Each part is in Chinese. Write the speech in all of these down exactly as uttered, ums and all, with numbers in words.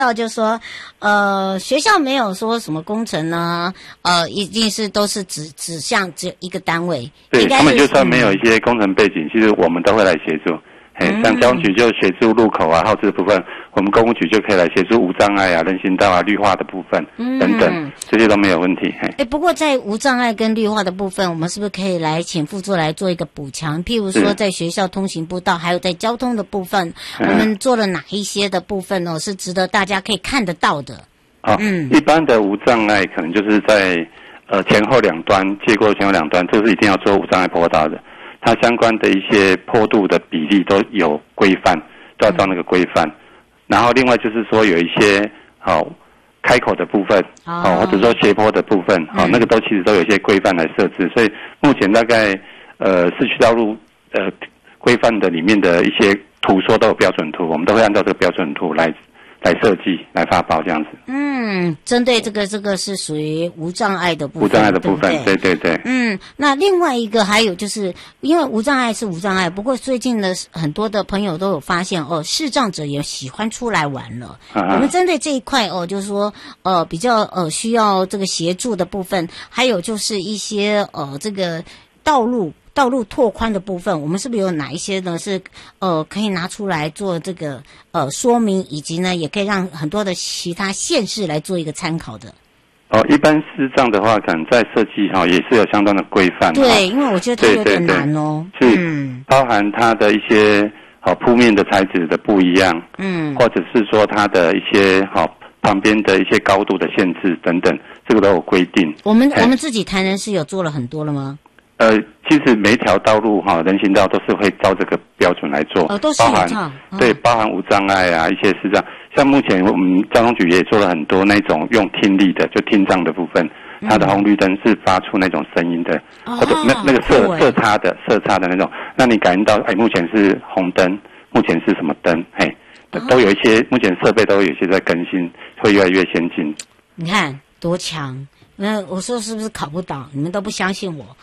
到就说，呃，学校没有说什么工程呢，呃，一定是都是指指向只有一个单位。 对，他们就算没有一些工程背景，其实我们都会来协助。哎、嗯，像交通局就协助路口啊、号志的部分，我们公务局就可以来协助无障碍啊、人行道啊、绿化的部分、嗯、等等，这些都没有问题。哎、 欸，不过在无障碍跟绿化的部分，我们是不是可以来请副座来做一个补强？譬如说，在学校通行步道，还有在交通的部分，我们做了哪一些的部分呢？是值得大家可以看得到的？ 哦，嗯，一般的无障碍可能就是在呃前后两端，借过前后两端，这是一定要做无障碍坡道的。它相关的一些坡度的比例都有规范，都要照那个规范。嗯、然后另外就是说有一些好、哦、开口的部分，哦，哦或者说斜坡的部分，哦、嗯，那个都其实都有一些规范来设置。所以目前大概呃市区道路呃规范的里面的一些图说都有标准图，我们都会按照这个标准图来。来设计、来发包这样子。 嗯，针对这个这个是属于无障碍的部分。 无障碍的部分，对对 对, 对。 嗯，那另外一个还有就是，因为无障碍是无障碍，不过最近的很多的朋友都有发现哦，视障者也喜欢出来玩了。啊、我们针对这一块哦，就是说呃比较呃需要这个协助的部分，还有就是一些呃这个道路。道路拓宽的部分，我们是不是有哪一些呢？是呃可以拿出来做这个呃说明，以及呢也可以让很多的其他县市来做一个参考的。 哦，一般视障的话，可能在设计哈、哦、也是有相当的规范。 对，因为我觉得它有点难哦。 对对对嗯，包含它的一些好、哦、铺面的材质的不一样，嗯，或者是说它的一些好、哦、旁边的一些高度的限制等等，这个都有规定。 我们我们自己台南市有做了很多了吗？ 呃，其实每一条道路哈、哦，人行道都是会照这个标准来做， 哦，都是有包含、 哦、 对，包含无障碍啊，一些视障。像目前我们交通局也做了很多那种用听力的，就听障的部分，嗯、它的红绿灯是发出那种声音的， 哦、 或者那那个色色差的色差的那种，让你感应到，哎，目前是红灯，目前是什么灯，嘿，哦、都有一些，目前设备都有一些在更新，会越来越先进。 你看多强！那我说是不是考不倒？你们都不相信我。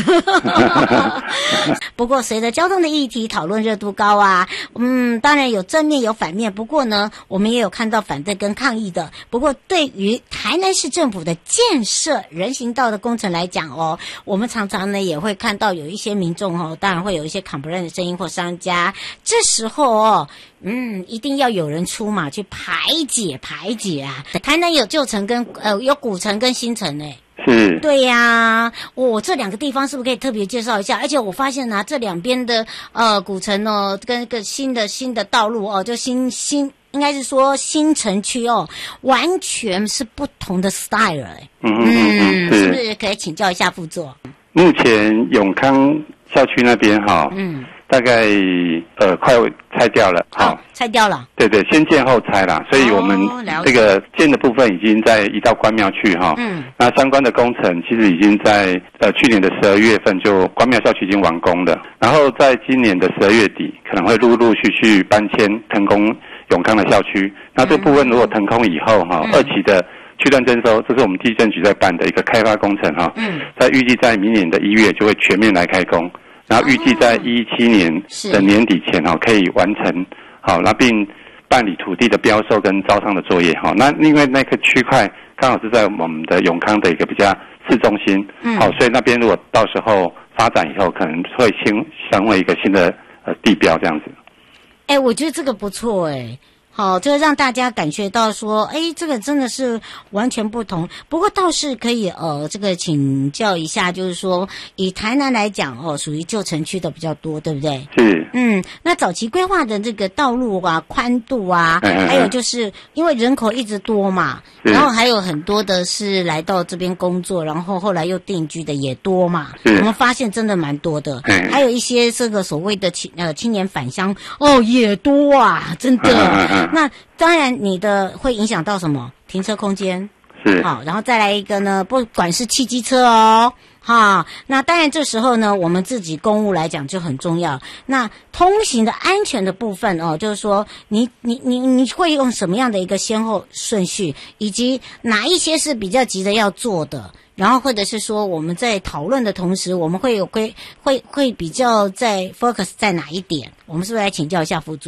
不过随着交通的议题讨论热度高啊，嗯，当然有正面有反面。不过呢，我们也有看到反对跟抗议的。不过对于台南市政府的建设人行道的工程来讲哦，我们常常呢也会看到有一些民众哦，当然会有一些 complain 的声音或商家。这时候哦，嗯，一定要有人出马去排解排解啊。台南有旧城跟呃有古城跟新城哎。 是， 对呀、啊，我、哦、这两个地方是不是可以特别介绍一下？而且我发现啊，这两边的呃古城哦，跟个新的新的道路哦，就新新应该是说新城区哦，完全是不同的 style 哎。嗯嗯嗯，嗯是不是可以请教一下副座？ 目前永康校区那边哈、哦，嗯。大概呃快拆掉了，好、哦， 拆掉了， 对对，先建后拆啦，所以我们这个建的部分已经在移到关庙去哈，嗯，那相关的工程其实已经在呃去年的十二月份就关庙校区已经完工了，然后在今年的十二月底可能会陆陆续续搬迁腾空永康的校区，那这部分如果腾空以后哈，嗯、二期的区段征收，这是我们地政局在办的一个开发工程哈，嗯，在预计在明年的一月就会全面来开工。然后预计在一七年的年底前哈、哦、可以完成，好，那并办理土地的标售跟招商的作业哈。那因为那个区块刚好是在我们的永康的一个比较市中心，嗯，好，所以那边如果到时候发展以后，可能会新成为一个新的呃地标这样子。 哎，我觉得这个不错哎。好，就让大家感觉到说，哎，这个真的是完全不同。不过倒是可以，呃，这个请教一下，就是说，以台南来讲，哦，属于旧城区的比较多，对不对？ 是。 嗯，那早期规划的这个道路啊、宽度啊，嗯、还有就是因为人口一直多嘛，然后还有很多的是来到这边工作，然后后来又定居的也多嘛。我们发现真的蛮多的，嗯、还有一些这个所谓的青呃青年返乡，哦，也多啊，真的。嗯嗯那当然，你的会影响到什么？停车空间是好，然后再来一个呢，不管是汽机车哦，哈，那当然这时候呢，我们自己公务来讲就很重要。那通行的安全的部分哦，就是说你你你你会用什么样的一个先后顺序，以及哪一些是比较急的要做的？然后或者是说我们在讨论的同时，我们会有会会会比较在 focus 在哪一点？我们是不是来请教一下副座？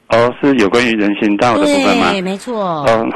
哦，是有关于人行道的部分吗？ 对，没错。 哦，